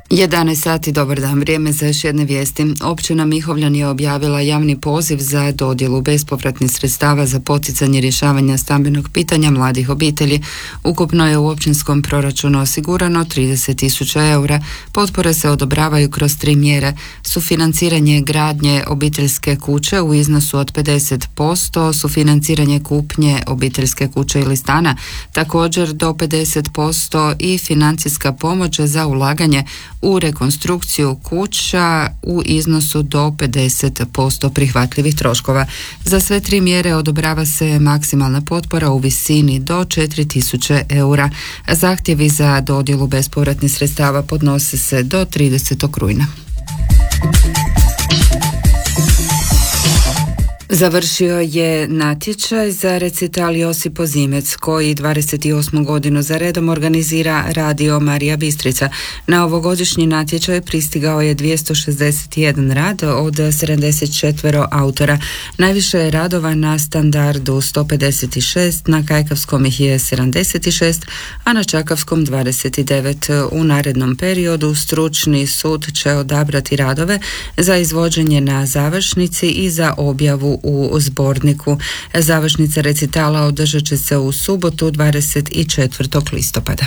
11 sati, dobar dan, vrijeme za još jedne vijesti. Općina Mihovljan je objavila javni poziv za dodjelu bespovratnih sredstava za poticanje rješavanja stambenog pitanja mladih obitelji. Ukupno je u općinskom proračunu osigurano 30.000 eura. Potpore se odobravaju kroz 3 mjere. Sufinanciranje gradnje obiteljske kuće u iznosu od 50%, sufinanciranje kupnje obiteljske kuće ili stana također do 50% i financijska pomoć za ulaganje u rekonstrukciju kuća u iznosu do 50% prihvatljivih troškova. Za sve 3 mjere odobrava se maksimalna potpora u visini do 4.000 eura. Zahtjevi za dodjelu bespovratnih sredstava podnose se do 30. rujna. Završio je natječaj za recital Josip Ozimec koji 28. godinu za redom organizira Radio Marija Bistrica. Na ovogodišnji natječaj pristigao je 261 rad od 74 autora. Najviše je radova na standardu 156, na kajkavskom ih je 76, a na čakavskom 29. U narednom periodu stručni sud će odabrati radove za izvođenje na završnici i za objavu u zborniku. Završnica recitala održat će se u subotu 24. listopada.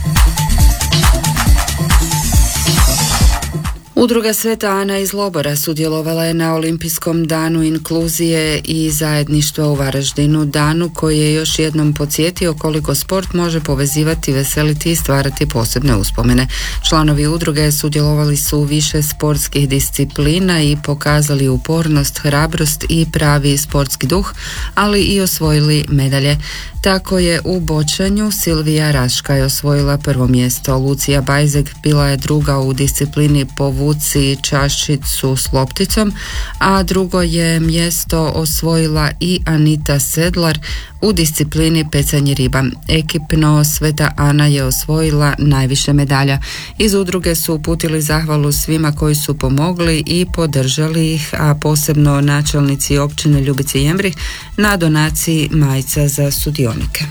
Udruga Sveta Ana iz Lobora sudjelovala je na Olimpijskom danu inkluzije i zajedništva u Varaždinu, danu koji je još jednom podsjetio koliko sport može povezivati, veseliti i stvarati posebne uspomene. Članovi udruge sudjelovali su u više sportskih disciplina i pokazali upornost, hrabrost i pravi sportski duh, ali i osvojili medalje. Tako je u bočanju Silvija Raškaj osvojila prvo mjesto, Lucija Bajzeg bila je druga u disciplini povuci čašicu s lopticom, a drugo je mjesto osvojila i Anita Sedlar u disciplini pecanje riba. Ekipno Sveta Ana je osvojila najviše medalja. Iz udruge su uputili zahvalu svima koji su pomogli i podržali ih, a posebno načelnici općine Ljubice Jembrih na donaciji majica za sudionike.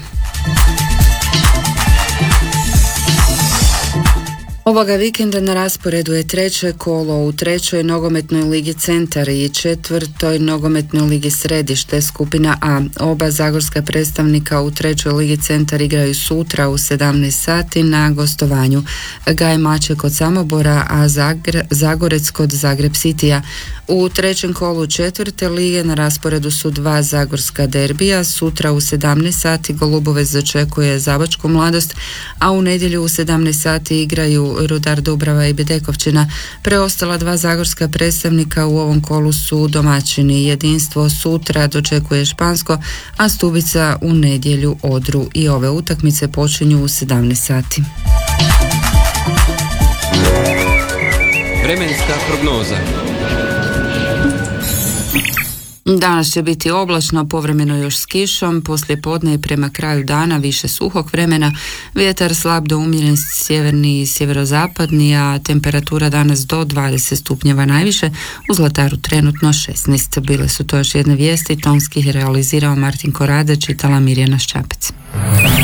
Ovoga vikenda na rasporedu je 3. kolo u 3. nogometnoj ligi Centar i 4. nogometnoj ligi Središte skupina A. Oba zagorska predstavnika u 3. ligi Centar igraju sutra u 17 sati na gostovanju. Gaj Maček kod Samobora, a Zagorec kod Zagreb Citya. U 3. kolu 4. lige na rasporedu su 2 zagorska derbija. Sutra u 17 sati Golubovec dočekuje Zabačku Mladost, a u nedjelju u 17 sati igraju Rudar Dubrava i Bedekovčina. Preostala 2 zagorska predstavnika u ovom kolu su domaćini. Jedinstvo sutra dočekuje Špansko, a Stubica u nedjelju Odru, i ove utakmice počinju u 17 sati. Vremenska prognoza. Danas će biti oblačno, povremeno još s kišom, poslije podne i prema kraju dana više suhog vremena, vjetar slab do umjeren sjeverni i sjeverozapadni, a temperatura danas do 20 stupnjeva najviše, u Zlataru trenutno 16. Bile su to još jedne vijesti, tonski ih realizirao Martin Korade, čitala Mirjana Ščapec.